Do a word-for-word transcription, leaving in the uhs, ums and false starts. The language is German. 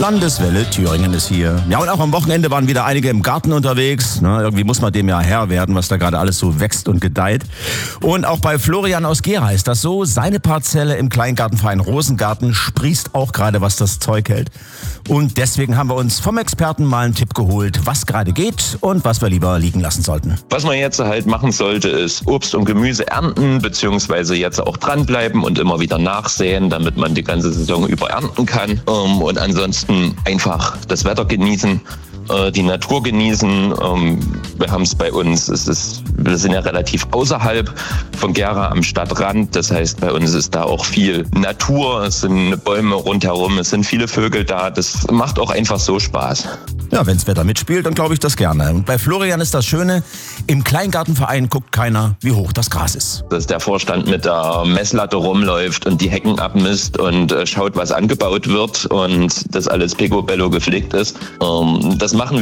Landeswelle Thüringen ist hier. Ja, und auch am Wochenende waren wieder einige im Garten unterwegs. Na, irgendwie muss man dem ja Herr werden, was da gerade alles so wächst und gedeiht. Und auch bei Florian aus Gera ist das so. Seine Parzelle im Kleingartenverein Rosengarten sprießt auch gerade, was das Zeug hält. Und deswegen haben wir uns vom Experten mal einen Tipp geholt, was gerade geht und was wir lieber liegen lassen sollten. Was man jetzt halt machen sollte, ist Obst und Gemüse ernten, beziehungsweise jetzt auch dranbleiben und immer wieder nachsäen, damit man die ganze Saison über ernten kann. Und ansonsten einfach das Wetter genießen, die Natur genießen. Wir haben es bei uns, es ist, wir sind ja relativ außerhalb von Gera am Stadtrand. Das heißt, bei uns ist da auch viel Natur, es sind Bäume rundherum, es sind viele Vögel da. Das macht auch einfach so Spaß. Ja, wenn das Wetter mitspielt, dann glaube ich das gerne. Und bei Florian ist das Schöne, im Kleingartenverein guckt keiner, wie hoch das Gras ist. Dass der Vorstand mit der Messlatte rumläuft und die Hecken abmisst und äh, schaut, was angebaut wird und das alles picobello gepflegt ist. Ähm, das machen wir.